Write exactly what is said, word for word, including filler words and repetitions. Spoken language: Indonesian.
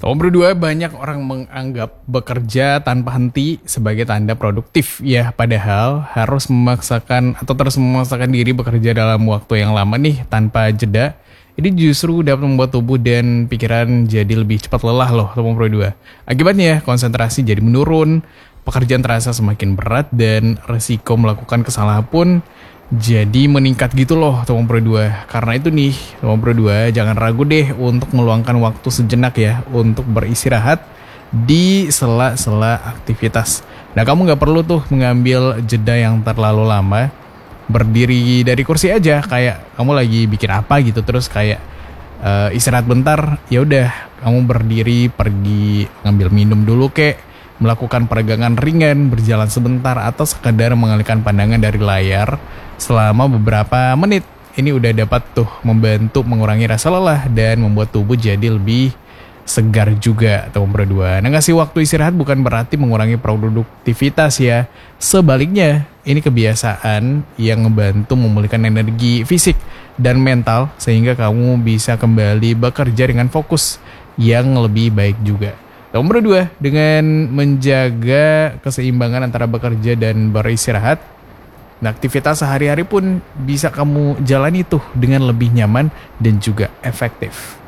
Nomor dua, banyak orang menganggap bekerja tanpa henti sebagai tanda produktif. Ya, padahal harus memaksakan atau terus memaksakan diri bekerja dalam waktu yang lama nih tanpa jeda. Ini justru dapat membuat tubuh dan pikiran jadi lebih cepat lelah loh, nomor dua. Akibatnya, konsentrasi jadi menurun, pekerjaan terasa semakin berat, dan resiko melakukan kesalahan pun jadi meningkat gitu loh, nomor dua. Karena itu nih, nomor dua, jangan ragu deh untuk meluangkan waktu sejenak ya untuk beristirahat di sela-sela aktivitas. Nah, kamu nggak perlu tuh mengambil jeda yang terlalu lama. Berdiri dari kursi aja, kayak kamu lagi bikin apa gitu, terus kayak uh, istirahat bentar, ya udah kamu berdiri, pergi ngambil minum dulu kek, melakukan peregangan ringan, berjalan sebentar, atau sekadar mengalihkan pandangan dari layar selama beberapa menit. Ini udah dapat tuh membantu mengurangi rasa lelah dan membuat tubuh jadi lebih segar juga, atau nomor dua. Nah, ngasih waktu istirahat bukan berarti mengurangi produktivitas ya. Sebaliknya, ini kebiasaan yang ngebantu memulihkan energi fisik dan mental sehingga kamu bisa kembali bekerja dengan fokus yang lebih baik juga. Nomor dua, dengan menjaga keseimbangan antara bekerja dan beristirahat, nah, aktivitas sehari-hari pun bisa kamu jalani tuh dengan lebih nyaman dan juga efektif.